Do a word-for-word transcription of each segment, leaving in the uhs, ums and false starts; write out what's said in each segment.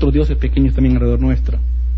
otros dioses pequeños también alrededor nuestro.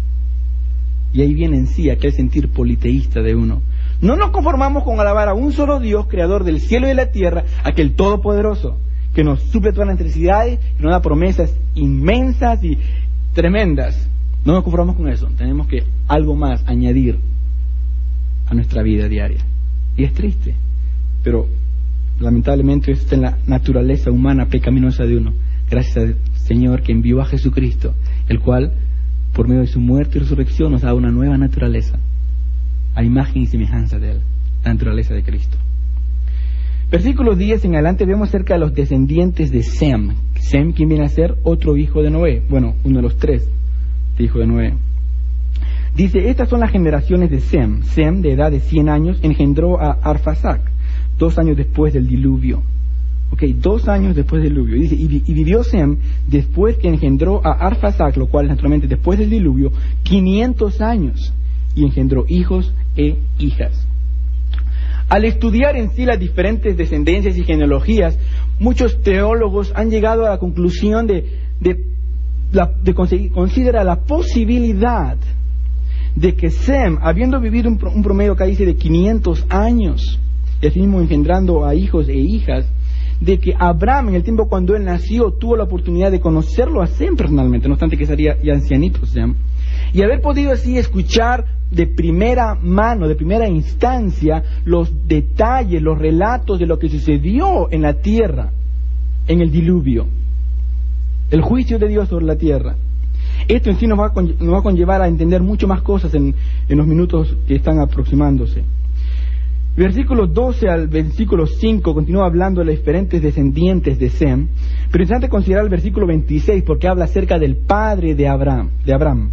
Y ahí viene en sí aquel sentir politeísta de uno. No nos conformamos con alabar a un solo Dios, creador del cielo y de la tierra, aquel todopoderoso, que nos suple todas las necesidades, que nos da promesas inmensas y tremendas. No nos conformamos con eso, tenemos que algo más añadir a nuestra vida diaria. Y es triste, pero lamentablemente eso está en la naturaleza humana pecaminosa de uno. Gracias al Señor que envió a Jesucristo, el cual, por medio de su muerte y resurrección, nos da una nueva naturaleza, a imagen y semejanza de Él, la naturaleza de Cristo. Versículo diez en adelante vemos acerca de los descendientes de Sem. Sem, quien viene a ser otro hijo de Noé, bueno, uno de los tres hijos de Noé. Dice, estas son las generaciones de Sem. Sem, de edad de cien años, engendró a Arfaxad, dos años después del diluvio. Ok, dos años después del diluvio. Dice, y, y vivió Sem, después que engendró a Arfaxad, lo cual naturalmente después del diluvio, quinientos años, y engendró hijos e hijas. Al estudiar en sí las diferentes descendencias y genealogías, muchos teólogos han llegado a la conclusión de, de, la, de conseguir, considera la posibilidad de que Sem, habiendo vivido un, un promedio acá dice de quinientos años, y así mismo engendrando a hijos e hijas, de que Abraham en el tiempo cuando él nació tuvo la oportunidad de conocerlo a Sem personalmente, no obstante que sería ya ancianito Sem, y haber podido así escuchar de primera mano, de primera instancia, los detalles, los relatos de lo que sucedió en la tierra, en el diluvio, el juicio de Dios sobre la tierra. Esto en sí nos va a, con, nos va a conllevar a entender mucho más cosas en, en los minutos que están aproximándose. Versículo doce al versículo cinco continúa hablando de los diferentes descendientes de Sem, pero es interesante considerar el versículo veintiséis porque habla acerca del padre de Abraham, de Abraham.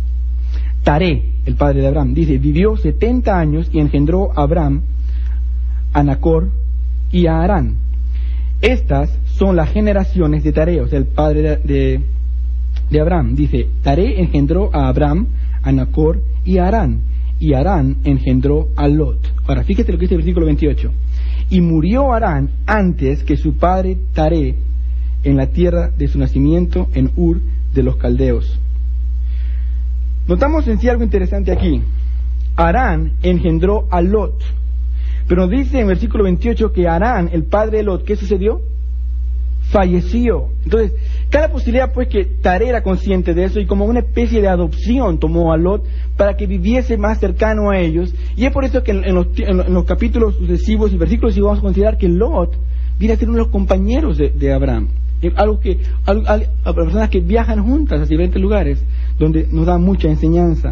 Taré, el padre de Abraham, dice, vivió setenta años y engendró a Abraham, a Nacor y a Harán. Estas son las generaciones de Taré, o sea, el padre de, de, de Abraham. Dice, Taré engendró a Abraham, a Nacor y a Harán, y Harán engendró a Lot. Ahora, fíjate lo que dice el versículo veintiocho. Y murió Harán antes que su padre Taré en la tierra de su nacimiento, en Ur de los Caldeos. Notamos en sí algo interesante aquí. Harán engendró a Lot, pero nos dice en el versículo veintiocho que Harán, el padre de Lot, ¿qué sucedió? Falleció. Entonces, cada posibilidad pues que Taré era consciente de eso y como una especie de adopción tomó a Lot para que viviese más cercano a ellos, y es por eso que en, en, los, en los capítulos sucesivos y versículos sucesivos vamos a considerar que Lot viene a ser uno de los compañeros de, de Abraham. Algo que, algo, a personas que viajan juntas a diferentes lugares, donde nos da mucha enseñanza.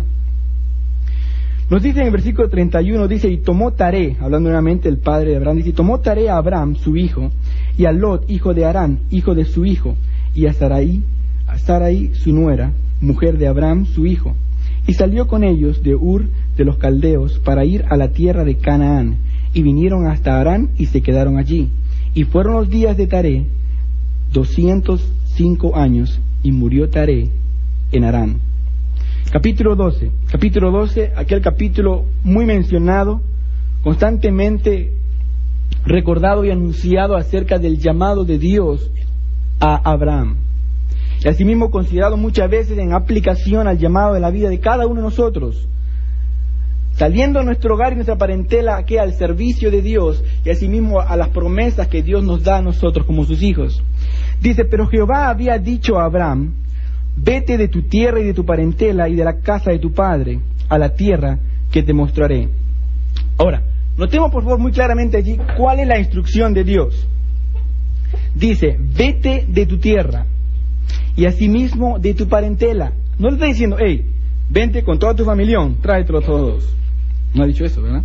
Nos dice en el versículo treinta y uno, dice, y tomó Taré, hablando nuevamente el padre de Abraham, dice, y tomó Taré a Abraham, su hijo, y a Lot, hijo de Harán, hijo de su hijo, y a Sarai, a Sarai, su nuera, mujer de Abraham, su hijo, y salió con ellos de Ur de los Caldeos para ir a la tierra de Canaán, y vinieron hasta Harán y se quedaron allí. Y fueron los días de Taré doscientos cinco años, y murió Taré en Harán. Capítulo doce. Capítulo doce, aquel capítulo muy mencionado, constantemente recordado y anunciado acerca del llamado de Dios a Abraham. Y asimismo considerado muchas veces en aplicación al llamado de la vida de cada uno de nosotros. Saliendo de nuestro hogar y nuestra parentela que al servicio de Dios y asimismo a las promesas que Dios nos da a nosotros como sus hijos. Dice, pero Jehová había dicho a Abraham, vete de tu tierra y de tu parentela y de la casa de tu padre a la tierra que te mostraré. Ahora, notemos por favor muy claramente allí cuál es la instrucción de Dios. Dice, vete de tu tierra y asimismo de tu parentela. No le está diciendo, hey, vente con toda tu familión, tráetelo todos. No ha dicho eso, ¿verdad?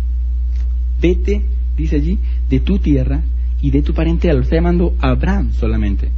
Vete, dice allí, de tu tierra y de tu parentela. Lo está llamando Abraham solamente.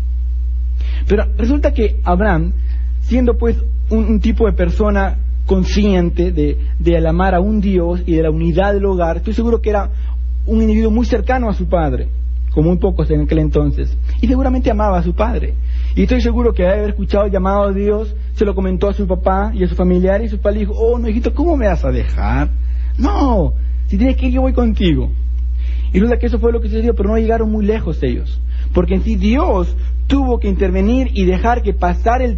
Pero resulta que Abraham, siendo pues un, un tipo de persona consciente de, de el amar a un Dios y de la unidad del hogar, estoy seguro que era un individuo muy cercano a su padre, como muy pocos en aquel entonces, y seguramente amaba a su padre. Y estoy seguro que al haber escuchado el llamado de Dios, se lo comentó a su papá y a su familiar, y su papá le dijo, oh, no, hijito, ¿cómo me vas a dejar? No, si tienes que ir, yo voy contigo. Y resulta que eso fue lo que sucedió, pero no llegaron muy lejos ellos, porque en sí Dios tuvo que intervenir y dejar que pasara el